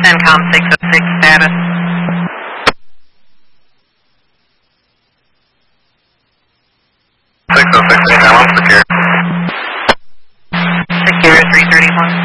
CENTCOM 606 status. 606, I'm secure. Secure 331.